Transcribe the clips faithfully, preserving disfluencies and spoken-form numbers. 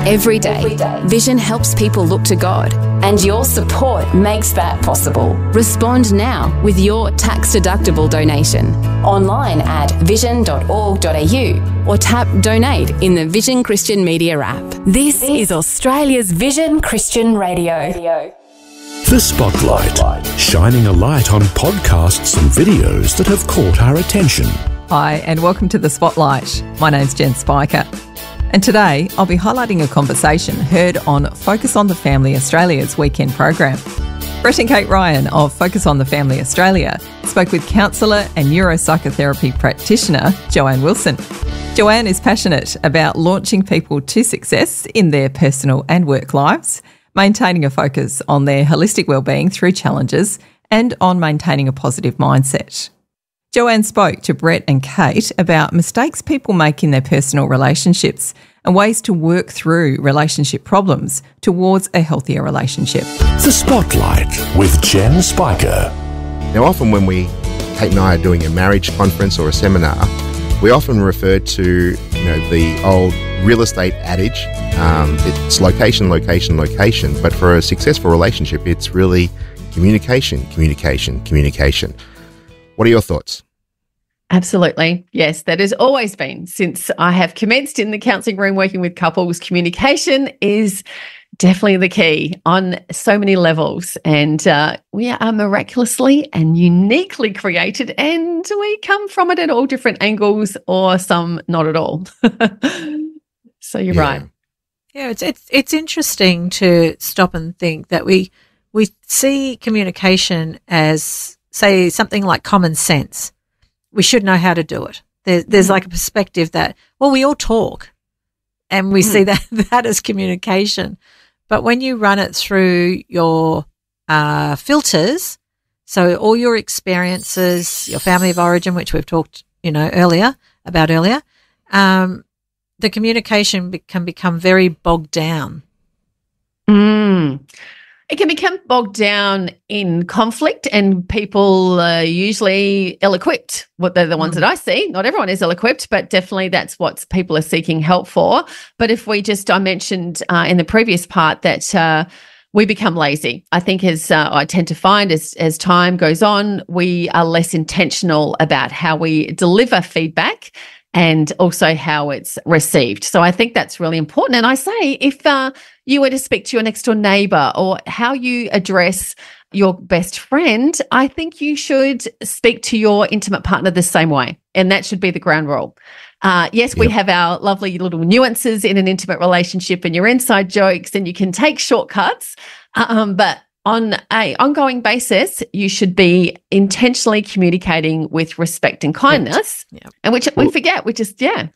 Every day, Vision helps people look to God, and your support makes that possible. Respond now with your tax-deductible donation online at vision dot org dot a u or tap Donate in the Vision Christian Media app. This is Australia's Vision Christian Radio. The Spotlight, shining a light on podcasts and videos that have caught our attention. Hi, and welcome to The Spotlight. My name's Jen Spiker. And today, I'll be highlighting a conversation heard on Focus on the Family Australia's weekend program. Brett and Kate Ryan of Focus on the Family Australia spoke with counsellor and neuropsychotherapy practitioner Joanne Wilson. Joanne is passionate about launching people to success in their personal and work lives, maintaining a focus on their holistic wellbeing through challenges, and on maintaining a positive mindset. Joanne spoke to Brett and Kate about mistakes people make in their personal relationships and ways to work through relationship problems towards a healthier relationship. The Spotlight with Jen Spiker. Now, often when we, Kate and I, are doing a marriage conference or a seminar, we often refer to, you know, the old real estate adage. Um, it's location, location, location. But for a successful relationship, it's really communication, communication, communication. What are your thoughts? Absolutely. Yes, that has always been since I have commenced in the counselling room working with couples. Communication is definitely the key on so many levels. And uh, we are miraculously and uniquely created, and we come from it at all different angles, or some not at all. So you're Yeah. right. Yeah, it's it's it's interesting to stop and think that we we see communication as, say, something like common sense. We should know how to do it. There, there's like a perspective that, well, we all talk, and we mm. see that that as communication. But when you run it through your uh, filters, so all your experiences, your family of origin, which we've talked, you know, earlier about earlier, um, the communication be- can become very bogged down. Mm. It can become bogged down in conflict, and people are usually ill-equipped. What they're the ones Mm. that I see. Not everyone is ill-equipped, but definitely that's what people are seeking help for. But if we just, I mentioned uh, in the previous part that uh, we become lazy. I think as uh, I tend to find as as time goes on, we are less intentional about how we deliver feedback and also how it's received. So I think that's really important. And I say, if uh, you were to speak to your next door neighbour, or how you address your best friend, I think you should speak to your intimate partner the same way. And that should be the ground rule. Uh, yes, we Yep. have our lovely little nuances in an intimate relationship and your inside jokes, and you can take shortcuts. Um, but on a ongoing basis, you should be intentionally communicating with respect and kindness, Yep. and which we forget, which is, yeah.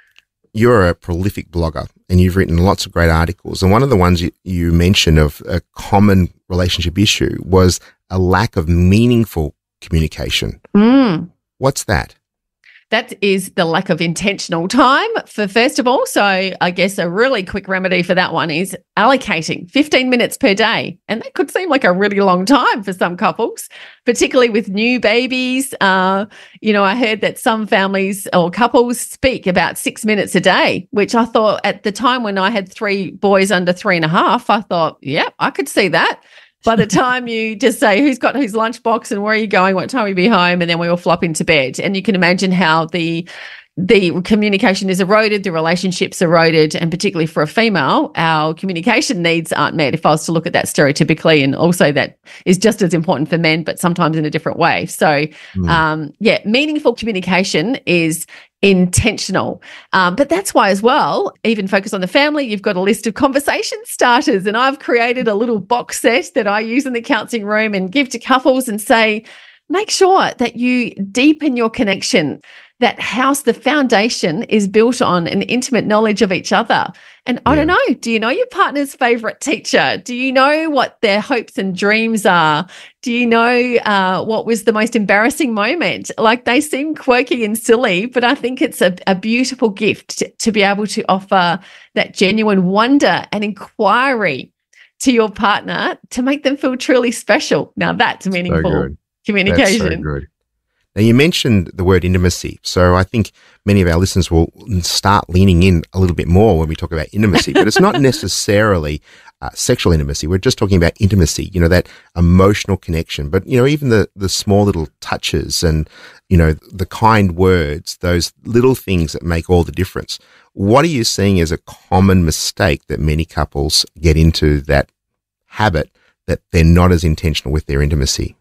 You're a prolific blogger, and you've written lots of great articles. And one of the ones you, you mentioned of a common relationship issue was a lack of meaningful communication. Mm. What's that? That is the lack of intentional time for, first of all. So I guess a really quick remedy for that one is allocating fifteen minutes per day. And that could seem like a really long time for some couples, particularly with new babies. Uh, you know, I heard that some families or couples speak about six minutes a day, which I thought at the time when I had three boys under three and a half, I thought, yeah, I could see that. By the time you just say who's got whose lunchbox and where are you going, what time will you be home, and then we all flop into bed. And you can imagine how the the communication is eroded, the relationship's eroded, and particularly for a female, our communication needs aren't met. If I was to look at that stereotypically, and also that is just as important for men, but sometimes in a different way. So, Mm. um, yeah, meaningful communication is intentional. Um, but that's why as well, even Focus on the Family, you've got a list of conversation starters, and I've created a little box set that I use in the counselling room and give to couples and say, make sure that you deepen your connection. That house, the foundation is built on an intimate knowledge of each other. And I don't know, do you know your partner's favourite teacher? Do you know what their hopes and dreams are? Do you know uh, what was the most embarrassing moment? Like, they seem quirky and silly, but I think it's a, a beautiful gift to, to be able to offer that genuine wonder and inquiry to your partner to make them feel truly special. Now that's meaningful good. communication. That's so good. Now, you mentioned the word intimacy. So I think many of our listeners will start leaning in a little bit more when we talk about intimacy, but it's not necessarily uh, sexual intimacy. We're just talking about intimacy, you know, that emotional connection. But, you know, even the, the small little touches and, you know, the kind words, those little things that make all the difference. What are you seeing as a common mistake that many couples get into, that habit that they're not as intentional with their intimacy?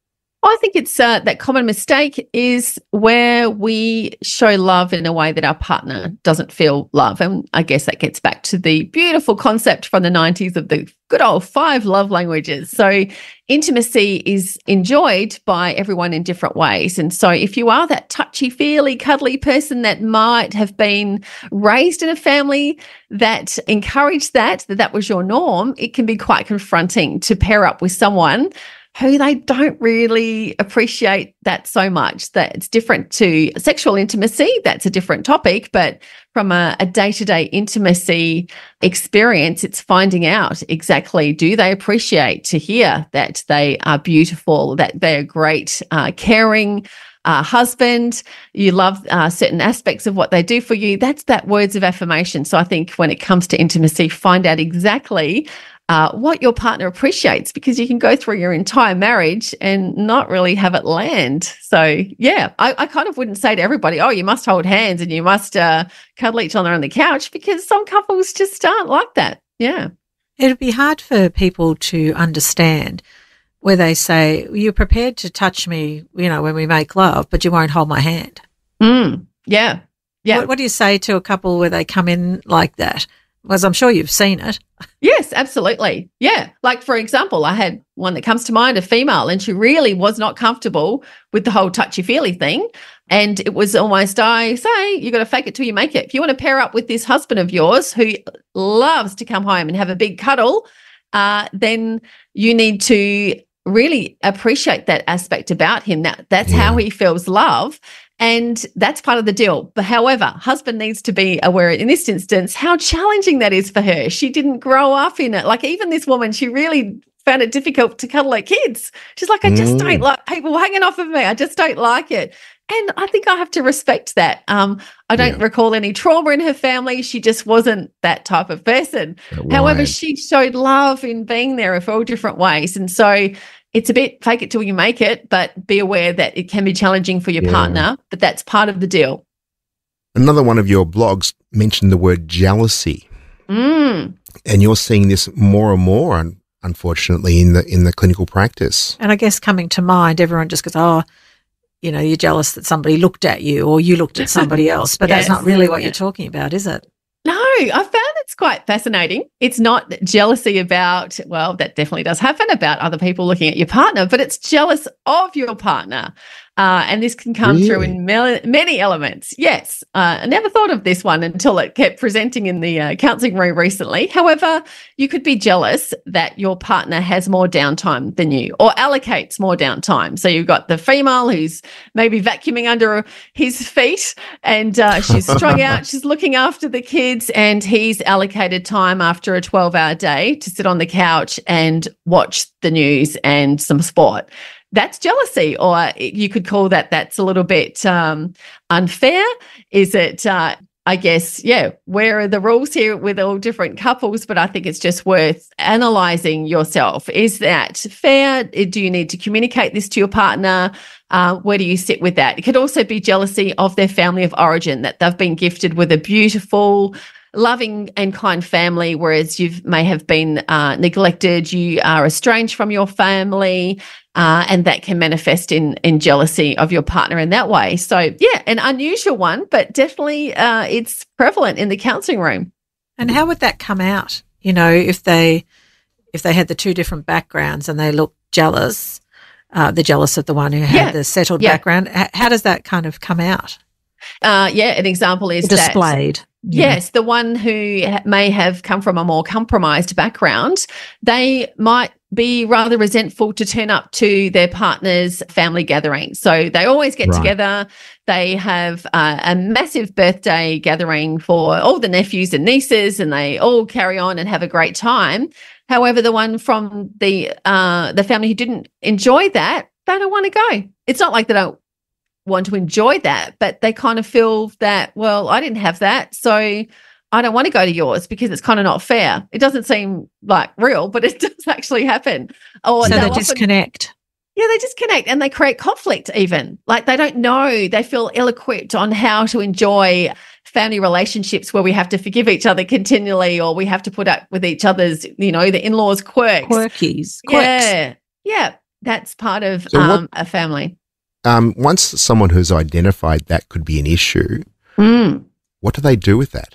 I think it's uh, that common mistake is where we show love in a way that our partner doesn't feel love. And I guess that gets back to the beautiful concept from the nineties of the good old five love languages. So intimacy is enjoyed by everyone in different ways. And so if you are that touchy-feely, cuddly person that might have been raised in a family that encouraged that, that that was your norm, it can be quite confronting to pair up with someone who they don't really appreciate that so much. That it's different to sexual intimacy. That's a different topic. But from a, a day-to-day intimacy experience, it's finding out exactly, do they appreciate to hear that they are beautiful, that they're great, uh, caring uh, husband, you love uh, certain aspects of what they do for you. That's that words of affirmation. So I think when it comes to intimacy, find out exactly Uh, what your partner appreciates, because you can go through your entire marriage and not really have it land. So, yeah, I, I kind of wouldn't say to everybody, oh, you must hold hands and you must uh, cuddle each other on the couch, because some couples just aren't like that. Yeah. It'd be hard for people to understand where they say, you're prepared to touch me, you know, when we make love, but you won't hold my hand. Mm, yeah. Yeah. What, what do you say to a couple where they come in like that? Because I'm sure you've seen it. Yes, absolutely. Yeah. Like, for example, I had one that comes to mind, a female, and she really was not comfortable with the whole touchy-feely thing. And it was almost, I say, you got to fake it till you make it. If you want to pair up with this husband of yours who loves to come home and have a big cuddle, uh, then you need to really appreciate that aspect about him. That That's yeah. how he feels love. And that's part of the deal. But however, husband needs to be aware in this instance how challenging that is for her. She didn't grow up in it. Like, even this woman, she really found it difficult to cuddle her kids. She's like, I just mm. don't like people hanging off of me. I just don't like it. And I think I have to respect that. Um, I don't yeah. recall any trauma in her family. She just wasn't that type of person. Right. However, she showed love in being there for all different ways. And so it's a bit fake it till you make it, but be aware that it can be challenging for your yeah. partner, but that's part of the deal. Another one of your blogs mentioned the word jealousy. Mm. And you're seeing this more and more, un- unfortunately, in the in the clinical practice. And I guess coming to mind, everyone just goes, oh, you know, you're jealous that somebody looked at you or you looked at somebody else, but yes. that's not really what you're talking about, is it? No, I found it's quite fascinating. It's not jealousy about, well, that definitely does happen, about other people looking at your partner, but it's jealous of your partner. Uh, and this can come really? through in me- many elements. Yes. Uh, I never thought of this one until it kept presenting in the uh, counselling room recently. However, you could be jealous that your partner has more downtime than you, or allocates more downtime. So you've got the female who's maybe vacuuming under his feet, and uh, she's strung out, she's looking after the kids, and he's allocated time after a twelve-hour day to sit on the couch and watch the news and some sport. That's jealousy, or you could call that that's a little bit um, unfair. Is it, uh, I guess, yeah, where are the rules here with all different couples? But I think it's just worth analysing yourself. Is that fair? Do you need to communicate this to your partner? Uh, where do you sit with that? It could also be jealousy of their family of origin, that they've been gifted with a beautiful, loving and kind family, whereas you may have been uh, neglected, you are estranged from your family, uh, and that can manifest in in jealousy of your partner in that way. So, yeah, an unusual one, but definitely uh, it's prevalent in the counselling room. And how would that come out? You know, if they if they had the two different backgrounds and they look jealous, uh, they're jealous of the one who had yeah. the settled yeah. background. H- how does that kind of come out? Uh, yeah, an example is displayed. That, yes, the one who may have come from a more compromised background, they might be rather resentful to turn up to their partner's family gathering. So they always get right. together. They have uh, a massive birthday gathering for all the nephews and nieces, and they all carry on and have a great time. However, the one from the uh, the family who didn't enjoy that, they don't want to go. It's not like they don't want to enjoy that, but they kind of feel that, well, I didn't have that, so I don't want to go to yours because it's kind of not fair. It doesn't seem like real, but it does actually happen. Or so they often, disconnect. Yeah, they disconnect and they create conflict even. Like they don't know, they feel ill-equipped on how to enjoy family relationships where we have to forgive each other continually, or we have to put up with each other's, you know, the in-laws' quirks. Quirkies. Quirks. Yeah, yeah, that's part of So what- um, a family. Um, once someone who's identified that could be an issue, Mm. what do they do with that?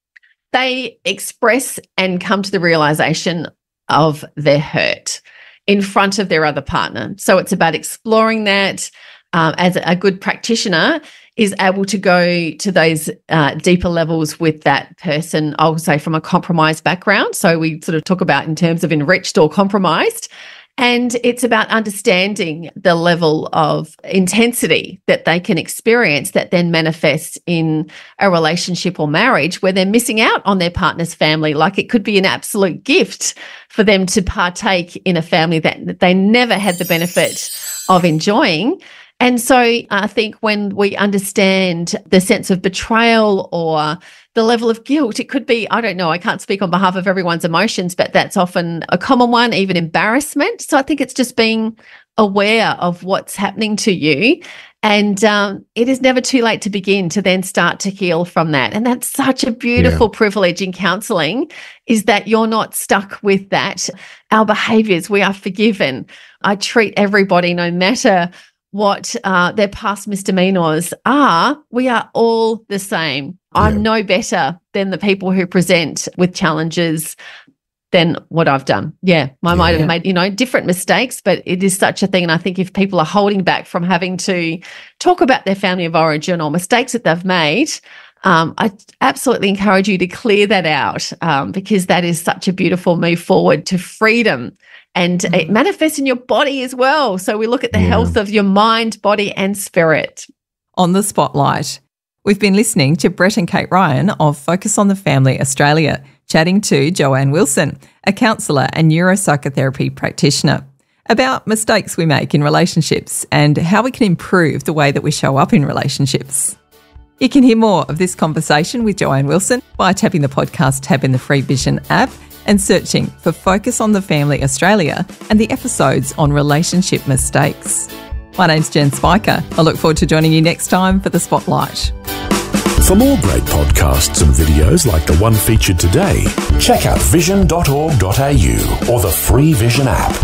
They express and come to the realization of their hurt in front of their other partner. So it's about exploring that. Um, as a good practitioner is able to go to those uh, deeper levels with that person, I would say from a compromised background. So we sort of talk about in terms of enriched or compromised. And it's about understanding the level of intensity that they can experience that then manifests in a relationship or marriage where they're missing out on their partner's family. Like it could be an absolute gift for them to partake in a family that they never had the benefit of enjoying. And so I think when we understand the sense of betrayal or the level of guilt, it could be, I don't know, I can't speak on behalf of everyone's emotions, but that's often a common one, even embarrassment. So I think it's just being aware of what's happening to you. And um, it is never too late to begin to then start to heal from that. And that's such a beautiful Yeah. privilege in counselling, is that you're not stuck with that. Our behaviours, we are forgiven. I treat everybody, no matter what uh, their past misdemeanors are, we are all the same. I'm Yeah. no better than the people who present with challenges than what I've done. Yeah, I might Yeah. have made, you know, different mistakes, but it is such a thing. And I think if people are holding back from having to talk about their family of origin or mistakes that they've made, um, I absolutely encourage you to clear that out um, because that is such a beautiful move forward to freedom. And it manifests in your body as well. So we look at the Yeah. health of your mind, body, and spirit. On the Spotlight, we've been listening to Brett and Kate Ryan of Focus on the Family Australia, chatting to Joanne Wilson, a counsellor and neuropsychotherapy practitioner, about mistakes we make in relationships and how we can improve the way that we show up in relationships. You can hear more of this conversation with Joanne Wilson by tapping the podcast tab in the Free Vision app and searching for Focus on the Family Australia and the episodes on relationship mistakes. My name's Jen Spiker. I look forward to joining you next time for The Spotlight. For more great podcasts and videos like the one featured today, check out vision dot org dot a u or the Free Vision app.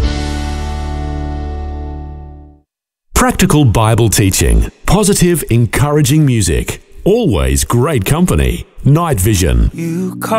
Practical Bible teaching, positive, encouraging music, always great company. Night Vision. You